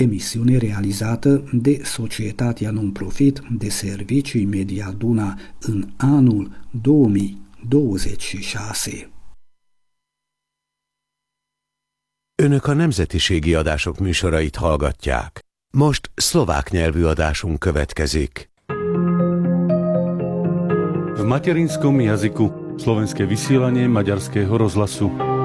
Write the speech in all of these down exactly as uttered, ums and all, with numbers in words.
emisiune realizată de Societatea Non-Profit de Servicii Media Duna în anul două mii douăzeci și șase. Önök a nemzetiségi adások műsorait hallgatják. Most szlovák nyelvű adásunk következik. V materinskom jazyku slovenské vysielanie Maďarského rozhlasu.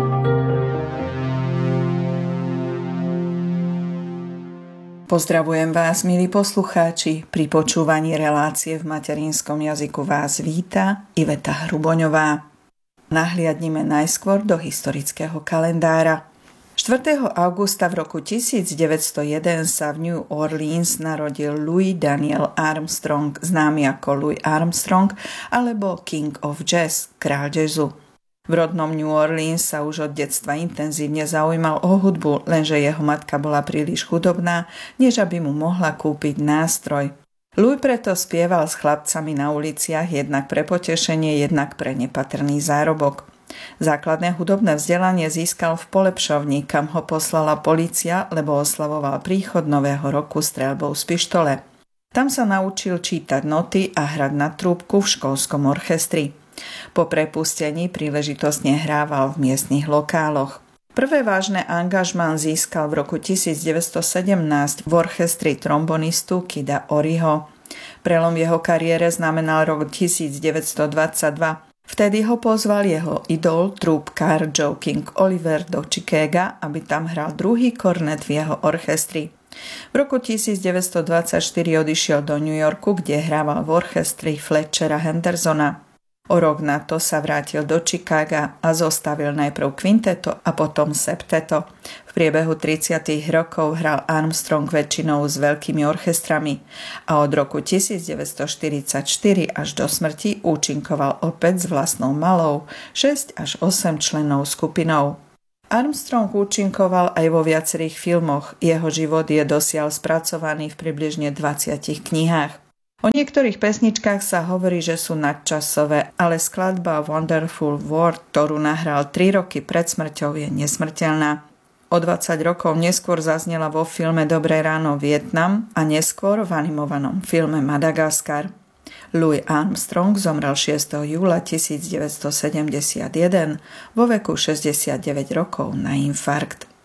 Pozdravujem vás, milí poslucháči. Pri počúvaní relácie v materinskom jazyku vás víta Iveta Hruboňová. Nahliadnime najskôr do historického kalendára. štvrtého augusta v roku tisícdeväťsto jeden sa v New Orleans narodil Louis Daniel Armstrong, známy ako Louis Armstrong alebo King of Jazz, kráľ jazzu. V rodnom New Orleans sa už od detstva intenzívne zaujímal o hudbu, lenže jeho matka bola príliš chudobná, než aby mu mohla kúpiť nástroj. Louis preto spieval s chlapcami na uliciach jednak pre potešenie, jednak pre nepatrný zárobok. Základné hudobné vzdelanie získal v polepšovni, kam ho poslala polícia, lebo oslavoval príchod nového roku streľbou z pištole. Tam sa naučil čítať noty a hrať na trúbku v školskom orchestri. Po prepustení príležitostne hrával v miestnych lokáloch. Prvé vážne angažmán získal v roku tisícdeväťstosedemnásť v orchestri trombonistu Kida Oryho. Prelom v jeho kariére znamenal rok tisícdeväťstodvadsaťdva. Vtedy ho pozval jeho idol, trúbkár Joe King Oliver do Chicaga, aby tam hral druhý kornet v jeho orchestri. V roku tisícdeväťstodvadsaťštyri odišiel do New Yorku, kde hrával v orchestri Fletchera Hendersona. O rok na to sa vrátil do Chicaga a zostavil najprv kvinteto a potom septeto. V priebehu tridsiatych rokov hral Armstrong väčšinou s veľkými orchestrami a od roku tisícdeväťstoštyridsaťštyri až do smrti účinkoval opäť s vlastnou malou šesť až osem členov skupinou. Armstrong účinkoval aj vo viacerých filmoch. Jeho život je dosiaľ spracovaný v približne dvadsiatich knihách. O niektorých pesničkách sa hovorí, že sú nadčasové, ale skladba Wonderful World, ktorú nahral tri roky pred smrťou, je nesmrteľná. O dvadsať rokov neskôr zaznela vo filme Dobré ráno Vietnam a neskôr v animovanom filme Madagaskar. Louis Armstrong zomrel šiesteho júla tisícdeväťstosedemdesiatjeden vo veku šesťdesiatdeväť rokov na infarkt.